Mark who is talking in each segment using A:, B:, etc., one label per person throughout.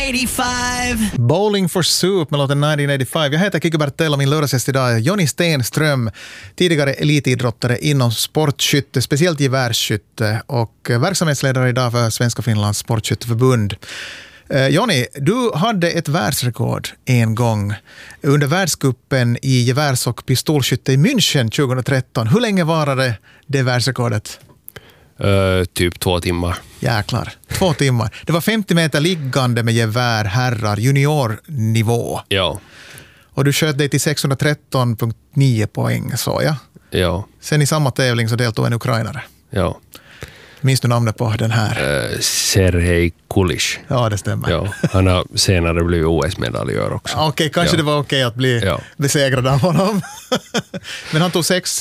A: 1985.
B: Bowling for Soup med låten 1985. Jag heter Kikki Bertell och min lördagsgäst idag är Joni Stenström, tidigare elitidrottare inom sportskytte, speciellt gevärsskytte och verksamhetsledare idag för Svenska Finlands sportskytteförbund. Joni, du hade ett världsrekord en gång under världscupen i gevärs- och pistolskytte i München 2013. Hur länge varade det världsrekordet?
C: Typ 2 timmar.
B: Jäklar, 2 timmar. Det var 50 meter liggande med gevär, herrar, juniornivå.
C: Ja.
B: Och du sköt dig till 613,9 poäng, så ja.
C: Ja.
B: Sen i samma tävling så deltog en ukrainare.
C: Ja.
B: Minns du namnet på den här?
C: Serhej Kulish.
B: Ja, det stämmer.
C: Ja. Han har senare blivit OS-medaljör också.
B: Okej, kanske det var okej att bli besegrad av honom. Men han tog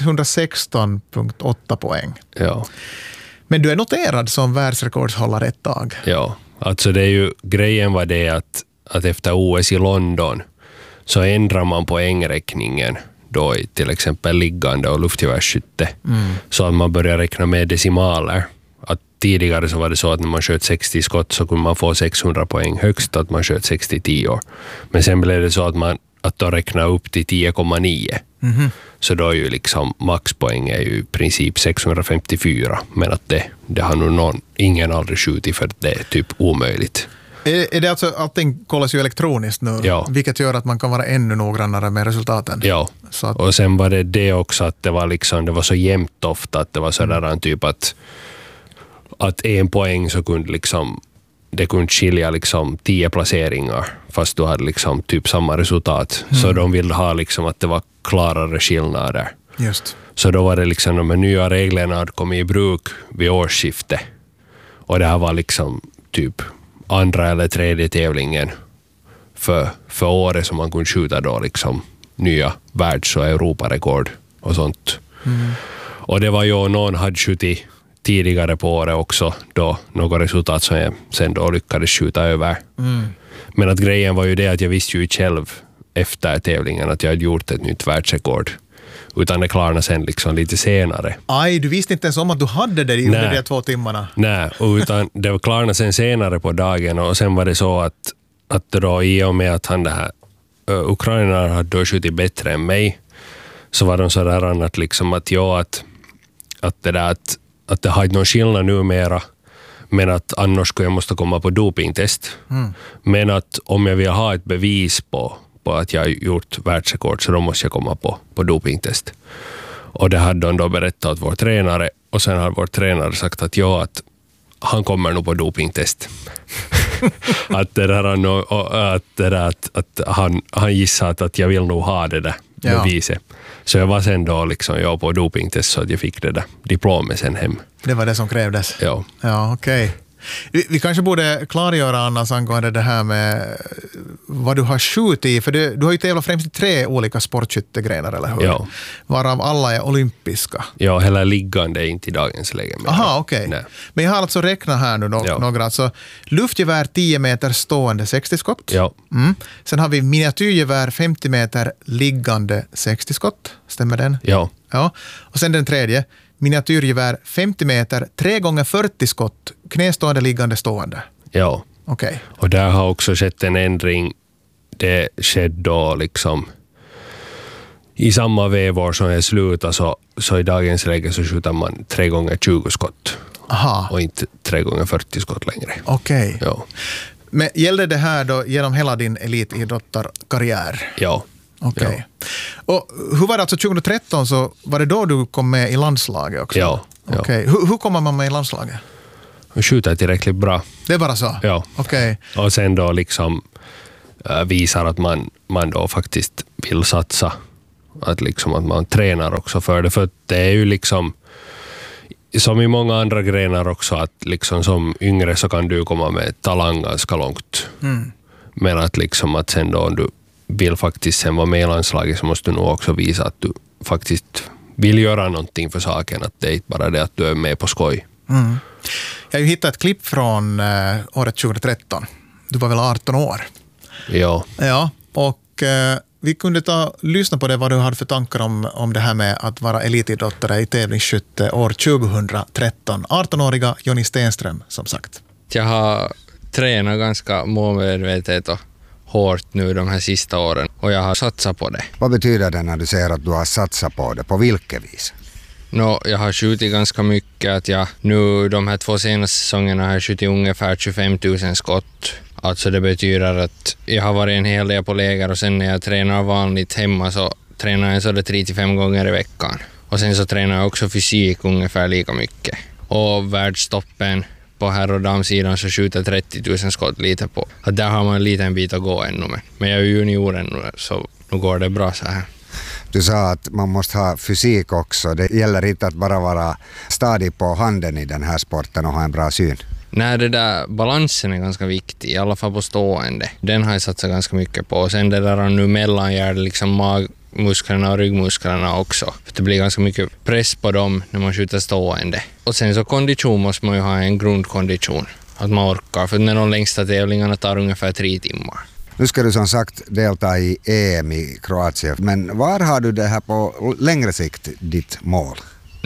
B: 616,8 poäng.
C: Ja.
B: Men du är noterad som världsrekordshållare ett tag.
C: Ja, alltså det är ju, grejen var det att efter OS i London så ändrar man poängräkningen då i till exempel liggande och luftgevärsskytte. Så att man börjar räkna med decimaler. Att tidigare så var det så att när man sköt 60 skott så kunde man få 600 poäng högst, att man sköt 60-10. Men sen blev det så att då räkna upp till 10,9. Så då är ju liksom maxpoäng är ju i princip 654, men att det har nog ingen aldrig skjutit för det är typ omöjligt.
B: Är det alltså, allting kollas ju elektroniskt nu, vilket gör att man kan vara ännu noggrannare med resultaten?
C: Ja,
B: så att...
C: och sen var det också att det var så jämnt ofta att det var sådär typ att en poäng så kunde liksom det kunde skilja liksom 10 placeringar fast du hade liksom typ samma resultat. Så de ville ha liksom att det var klarare skillnader.
B: Just.
C: Så då var det liksom de här nya reglerna hade kommit i bruk vid årsskiftet. Och det här var liksom typ andra eller tredje tävlingen för året som man kunde skjuta då liksom nya världs- och Europarekord och sånt. Och det var ju någon hade skjutit tidigare på året också då något resultat som jag sen då lyckades skjuta över. Men att grejen var ju det att jag visste ju själv efter tävlingen att jag hade gjort ett nytt världsrekord. Utan det klarade sen liksom lite senare.
B: Aj, du visste inte ens om att du hade det under de 2 timmarna.
C: Nej, utan det klarade sen senare på dagen och sen var det så att då i och med att han det här ukrainare hade då skjutit bättre än mig så var de så där annat liksom att att det har inte någon skillnad numera, men att annars skulle jag måste komma på dopingtest. Men att om jag vill ha ett bevis på att jag har gjort världsrekord så då måste jag komma på dopingtest. Och det hade de då berättat åt vår tränare och sen har vår tränare sagt att att han kommer nog på dopingtest. att han gissat att jag vill nog ha det där beviset. Så jag var sen då liksom på dopingtest så att jag fick det där diplomet sen hem.
B: Det var det som krävdes?
C: Ja.
B: Ja, okej. Vi kanske borde klargöra annars angående det här med vad du har skjutit i, för du har ju tävlat främst i 3 olika sportskyttegrenar, eller hur?
C: Ja.
B: Varav alla är olympiska.
C: Ja, hela liggande är inte i dagens läge.
B: Aha, okej. Men jag har alltså räknat här nu några. Alltså, luftgevär 10 meter stående 60 skott.
C: Ja.
B: Sen har vi miniatyrgevär 50 meter liggande 60 skott. Stämmer den?
C: Ja.
B: Och sen den tredje. Miniatyrgevär 50 meter, 3 gånger 40 skott, knästående, liggande, stående.
C: Ja.
B: Okej.
C: Och där har också skett en ändring. Det skedde då liksom i samma vevår som är slutat så i dagens läge så skjuter man 3 gånger 20 skott.
B: Aha.
C: Och inte 3 gånger 40 skott längre.
B: Okej.
C: Ja.
B: Men gällde det här då genom hela din elitidrottarkarriär?
C: Ja.
B: Okej. Och hur var det alltså 2013 så var det då du kom med i landslaget också?
C: Ja.
B: Okej. Hur kommer man med i landslaget?
C: Skjuter tillräckligt bra.
B: Det är bara så?
C: Ja.
B: Okej.
C: Och sen då liksom visar att man då faktiskt vill satsa. Att liksom att man tränar också för det. För det är ju liksom som i många andra grenar också att liksom som yngre så kan du komma med talang ganska långt. Men att liksom att sen då om du vill faktiskt sen vara med i landslaget så måste du nog också visa att du faktiskt vill göra någonting för saken. Att det är inte bara det att du är med på skoj.
B: Jag har ju hittat ett klipp från året 2013. Du var väl 18 år?
C: Ja.
B: Ja, och vi kunde lyssna på det vad du hade för tankar om det här med att vara elitidrottare i tävlingsskytte år 2013. 18-åriga Joni Stenström, som sagt.
D: Jag har
A: tränat ganska målmedvetet och hårt nu de här sista åren och jag har satsat på det.
D: Vad betyder det när du säger att du har satsat på det? På vilket vis?
A: Jag har skjutit ganska mycket. Att jag nu de här 2 senaste säsongerna har jag skjutit ungefär 25 000 skott. Alltså det betyder att jag har varit en hel del på läger och sen när jag tränar vanligt hemma så tränar jag sådär 3-5 gånger i veckan. Och sen så tränar jag också fysik ungefär lika mycket. Och världstoppen på herr- och damsidan så skjuter 30 000 skott lite på. Att där har man en liten bit att gå ännu. Men jag är ju junioren nu så nu går det bra så här.
D: Du sa att man måste ha fysik också. Det gäller inte att bara vara stadig på handen i den här sporten och ha en bra syn.
A: Nej, det där balansen är ganska viktig, i alla fall på stående. Den har jag satsat ganska mycket på. Och sen det där nu mellangärde, liksom magmusklerna och ryggmusklerna också. För det blir ganska mycket press på dem när man skjuter stående. Och sen så kondition måste man ju ha en grundkondition. Att man orkar, för när de längsta tävlingarna tar ungefär 3 timmar.
D: Nu ska du som sagt delta i EM i Kroatien. Men var har du det här på längre sikt, ditt mål?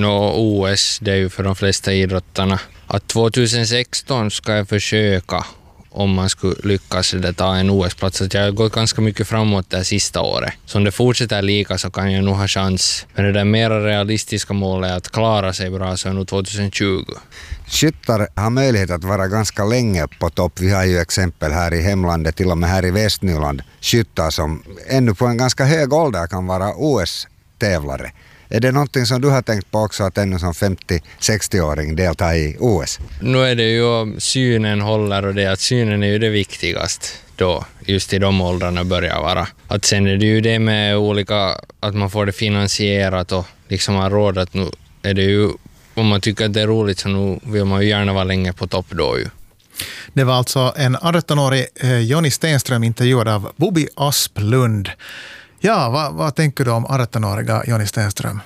A: OS, det är ju för de flesta idrottarna. Att 2016 ska jag försöka, om man skulle lyckas ta en OS-plats. Att jag har gått ganska mycket framåt det här sista året. Så om det fortsätter lika så kan jag nog ha chans. Men det där mera realistiska målet är att klara sig bra så är nog 2020.
D: Skyttar har möjlighet att vara ganska länge på topp. Vi har ju exempel här i hemlandet, till och med här i Västnyland, skyttar som ännu på en ganska hög ålder kan vara OS-tävlare. Är det någonting som du har tänkt på också, att ännu som 50-60-åring delta i OS?
A: Nu är det ju synen håller och det att synen är ju det viktigaste då, just i de åldrarna börjar vara. Att sen är det ju det med olika, att man får det finansierat och liksom har råd att nu är det ju, om man tycker att det är roligt så nu vill man ju gärna vara länge på topp då ju.
B: Det var alltså en 18-årig Jonny Stenström intervjuad av Bobby Asplund. Ja, vad tänker du om 18-åriga Jonny Stenström?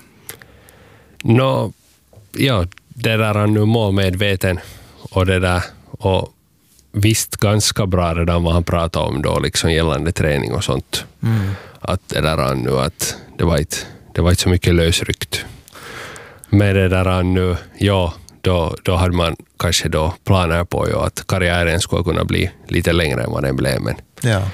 C: Det där är nu målmedveten och det där, och visst ganska bra redan vad han pratade om då, liksom gällande träning och sånt. Att det där är nu att det var inte så mycket lösryckt. Men det där är nu, då hade man kanske då planer på ju att karriären skulle kunna bli lite längre än vad den blev, men
B: ja.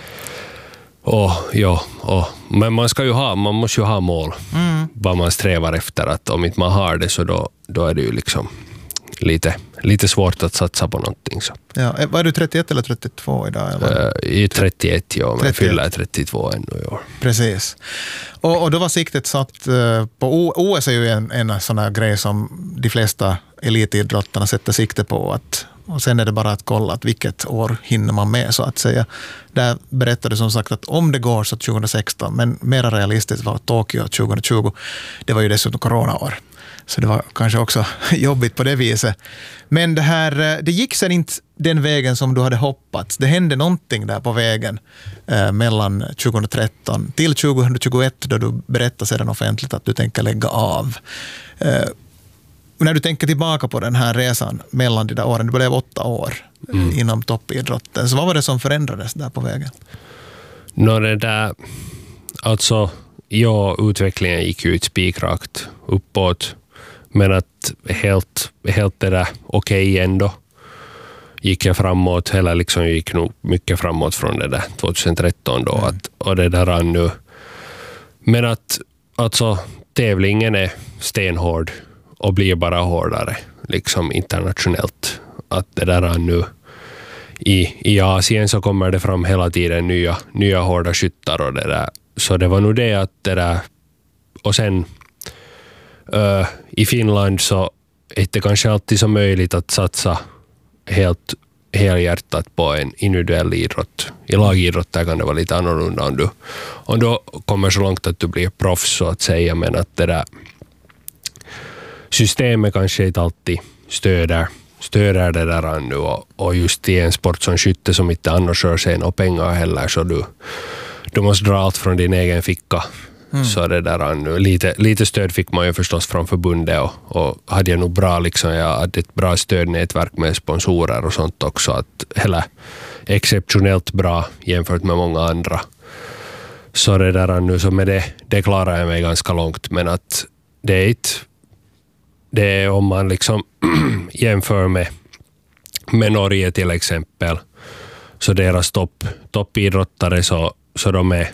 C: Men man måste ju ha mål vad man strävar efter, att om inte man har det så då är det ju liksom lite svårt att satsa på någonting så.
B: Ja, var du 31 eller 32 idag? Eller?
C: I 31, ja, men
B: 31.
C: fyller 32 ännu i år.
B: Precis. Och då var siktet satt på OS är ju en sån här grej som de flesta elitidrottarna sätter sikte på, och sen är det bara att kolla att vilket år hinner man med så att säga. Där berättade som sagt att om det går så 2016, men mer realistiskt var Tokyo 2020. Det var ju dessutom coronaår. Så det var kanske också jobbigt på det viset. Men det gick sen inte den vägen som du hade hoppats. Det hände någonting där på vägen mellan 2013 till 2021 då du berättade sedan offentligt att du tänker lägga av. När du tänker tillbaka på den här resan mellan de där åren, det blev 8 år inom toppidrotten. Så vad var det som förändrades där på vägen?
C: Det där, alltså, utvecklingen gick ut spikrakt uppåt, men att helt det där okej ändå gick jag framåt, eller liksom gick nog mycket framåt från det där 2013 då, och det där är nu. Men att alltså tävlingen är stenhård och blir bara hårdare liksom internationellt. Att det där är nu i Asien så kommer det fram hela tiden nya hårda skyttar och det där. Så det var nog det att det där, och sen i Finland så är det kanske alltid så möjligt att satsa helhjärtat på en individuell idrott. I lagidrott där kan det vara lite annorlunda om du kommer så långt att du blir proffs så att säga, men att det där systemet kanske inte alltid stöder det där nu, och just i en sport som skytte som inte annars rör sig några pengar heller, så du måste dra allt från din egen ficka. Så det där nu, lite stöd fick man ju förstås från förbundet, och hade jag nog bra liksom, jag hade ett bra stödnätverk med sponsorer och sånt också, att hela exceptionellt bra jämfört med många andra. Så det där nu, så med det klarar jag mig ganska långt, men att det är om man liksom jämför med Norge till exempel, Så deras toppidrottare så de är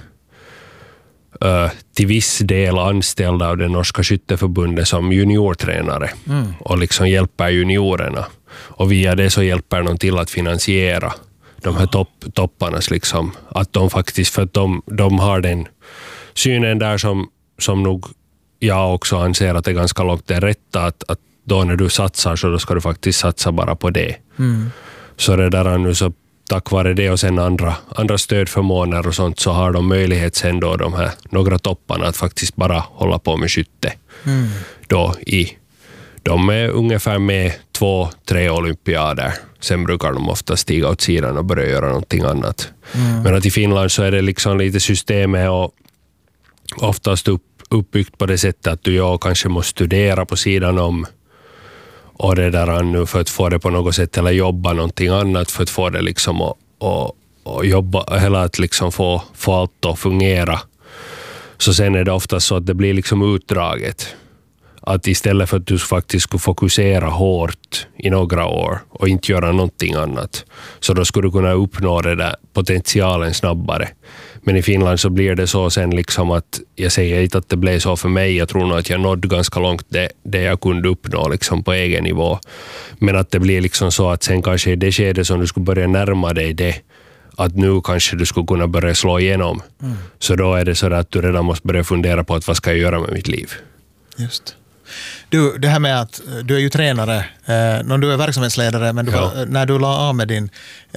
C: till viss del anställda av det norska skytteförbundet som juniortränare och liksom hjälper juniorerna. Och via det så hjälper de till att finansiera de här topparnas liksom, att de faktiskt, för att de har den synen där som nog jag också anser att det är ganska långt det rätta, att då när du satsar så då ska du faktiskt satsa bara på det. Så det där nu så tack vare det och sen andra stödförmåner och sånt så har de möjlighet sen då de här några topparna att faktiskt bara hålla på med skytte. Då de är ungefär med 2-3 olympiader. Sen brukar de ofta stiga åt sidan och börja göra någonting annat. Men att i Finland så är det liksom lite systemet och oftast uppbyggt på det sättet att du kanske måste studera på sidan om och det där nu för att få det på något sätt eller jobba någonting annat för att få det liksom och jobba eller att liksom få allt att fungera. Så sen är det ofta så att det blir liksom utdraget. Att istället för att du faktiskt skulle fokusera hårt i några år och inte göra någonting annat så då skulle du kunna uppnå det där potentialen snabbare. Men i Finland så blir det så sen liksom att jag säger inte att det blev så för mig. Jag tror nog att jag nådde ganska långt det jag kunde uppnå liksom på egen nivå. Men att det blir liksom så att sen kanske i det skedet som du skulle börja närma dig det att nu kanske du skulle kunna börja slå igenom. Så då är det så att du redan måste börja fundera på att vad ska jag göra med mitt liv.
B: Just. Du, det här med att du är ju tränare, du är verksamhetsledare, men när du la av med din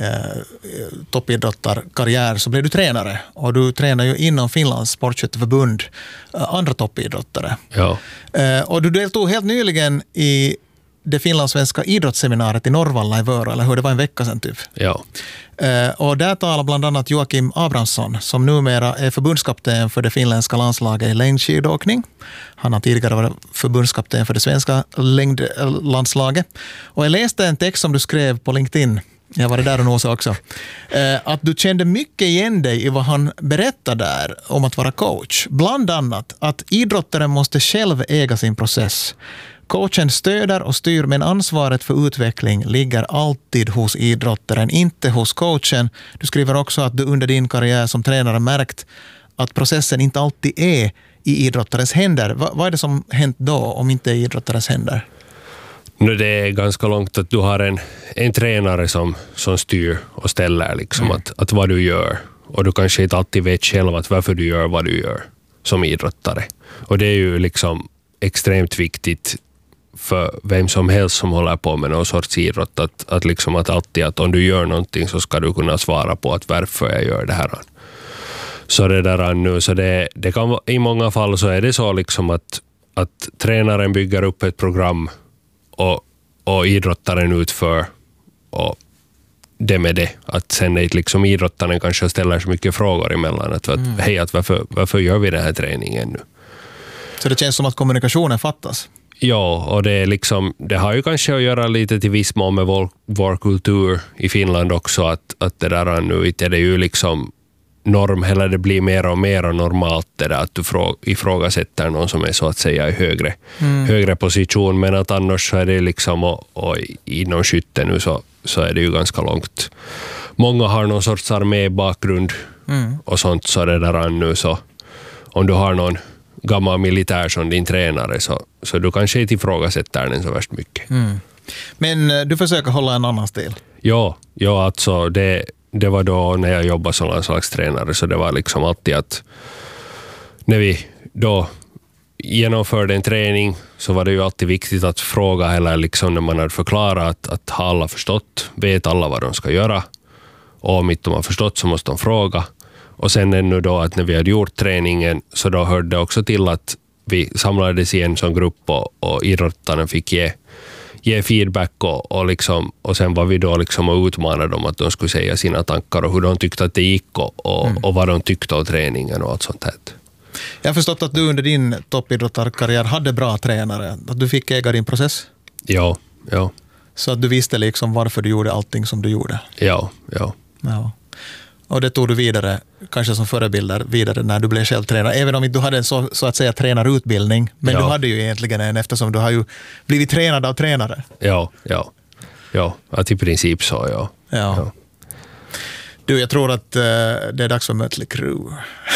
B: toppidrottarkarriär så blev du tränare. Och du tränar ju inom Finlands sportskytteförbund andra toppidrottare.
C: Ja.
B: Och du deltog helt nyligen i det finlandssvenska idrottsseminariet i Norrvalla i Vörå, eller hur? Det var en vecka sedan typ.
C: Ja.
B: Och där talar bland annat Joakim Abrahamsson som numera är förbundskapten för det finländska landslaget i längdskidåkning. Han har tidigare varit förbundskapten för det svenska längdlandslaget. Och jag läste en text som du skrev på LinkedIn, jag var där och nås också, att du kände mycket igen dig i vad han berättade där om att vara coach. Bland annat att idrottaren måste själv äga sin process. Coachen stöder och styr, men ansvaret för utveckling ligger alltid hos idrottaren, inte hos coachen. Du skriver också att du under din karriär som tränare märkt att processen inte alltid är i idrottarens händer. Vad är det som hänt då om inte i idrottarens händer?
C: Nu det är ganska långt att du har en tränare som styr och ställer liksom att vad du gör. Och du kanske inte alltid vet själv att varför du gör vad du gör som idrottare. Och det är ju liksom extremt viktigt för vem som helst som håller på med någon sorts idrott att liksom att alltid att om du gör någonting så ska du kunna svara på att varför jag gör det här. Så det där nu, så det kan vara, i många fall så är det så liksom att tränaren bygger upp ett program och idrottaren utför och det med det. Att sen är liksom idrottaren kanske ställer så mycket frågor emellan att hej, att varför gör vi den här träningen nu?
B: Så det känns som att kommunikationen fattas?
C: Ja, och det är liksom, det har ju kanske att göra lite till viss mån med vår kultur i Finland också, att det där nu inte är det ju liksom norm, eller det blir mer och mer normalt det där att du ifrågasätter någon som är så att säga i högre position, men att annars så är det liksom och inom skytte nu så är det ju ganska långt. Många har någon sorts armébakgrund och sånt, så det där nu så om du har någon gammal militär som din tränare så du kanske inte ifrågasätter den så värst mycket.
B: Men du försöker hålla en annan stil?
C: Ja, alltså det var då när jag jobbade som landslagstränare, så det var liksom alltid att när vi då genomförde en träning så var det ju alltid viktigt att fråga, eller liksom när man hade förklarat att har alla förstått, vet alla vad de ska göra, och om inte de har förstått så måste de fråga. Och sen ännu då att när vi hade gjort träningen så då hörde det också till att vi samlades i en sån grupp och idrottarna fick ge feedback och sen var vi då liksom och utmanade dem att de skulle säga sina tankar och hur de tyckte att det gick och vad de tyckte av träningen och allt sånt här.
B: Jag har förstått att du under din toppidrottarkarriär hade bra tränare, att du fick äga din process?
C: Ja.
B: Så att du visste liksom varför du gjorde allting som du gjorde?
C: Ja.
B: Och det tog du vidare, kanske som förebilder, vidare när du blev själv tränare. Även om du hade en så att säga tränarutbildning. Men du hade ju egentligen en, eftersom du har ju blivit tränad av tränare.
C: Ja, att i princip så, ja.
B: Du, jag tror att det är dags för Mötley Crüe.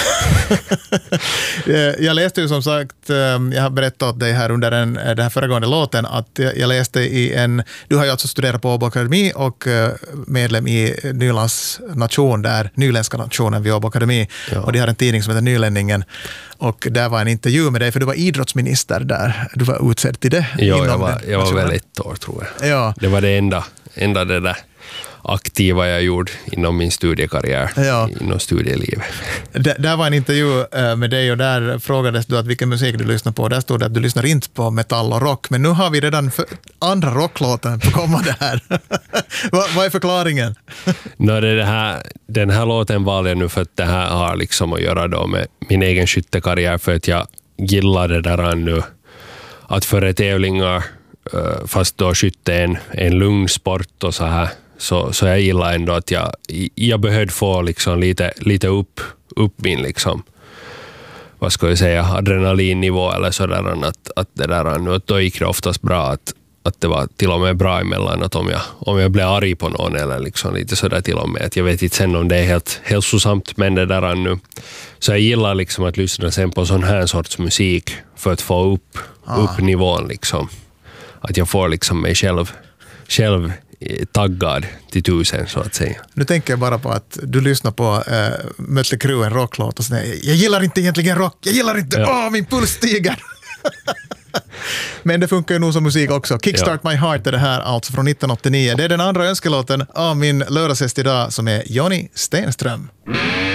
B: Jag läste ju som sagt, jag har berättat åt dig här under den här föregående låten att jag läste i en, du har ju alltså studerat på Åbo Akademi och medlem i Nylands nation där, Nyländska nationen vid Åbo Akademi. Ja. Och de har en tidning som heter Nylänningen. Och där var en intervju med dig, för du var idrottsminister där. Du var utsedd till det.
C: Ja, jag var väl 1 år tror jag. Ja. Det var det enda det där aktiva jag gjorde inom min studiekarriär, inom studielivet.
B: Där var en intervju med dig och där frågades du att vilken musik du lyssnar på. Där stod det att du lyssnar inte på metall och rock, men nu har vi redan andra rocklåten på kommande här. Vad är förklaringen? Den här låten valde jag nu för att det här har liksom att göra då med min egen skyttekarriär, för att jag gillar det där nu att före tävlingar, fast då skytte är en lugn sport och så här, så jag gillar ändå att jag behövde få liksom lite upp min liksom, vad ska jag säga, adrenalinnivå eller sådär, att det där nu, att då gick det oftast bra att det var till och med bra emellan, att om jag blev arg på någon eller liksom lite sådär till och med, att jag vet inte sen om det är helt hälsosamt, men det där nu, så jag gillar liksom att lyssna sen på sån här sorts musik för att få upp nivån liksom, att jag får liksom mig själv taggad till 1000 så att säga. Nu tänker jag bara på att du lyssnar på Mötley Crüe, en rocklåt, och säger jag gillar inte egentligen rock, jag gillar inte, min puls stiger. Men det funkar ju nog som musik också. Kickstart My Heart är det här alltså från 1989. Det är den andra önskelåten av min lördagsgäst idag som är Jonny Stenström.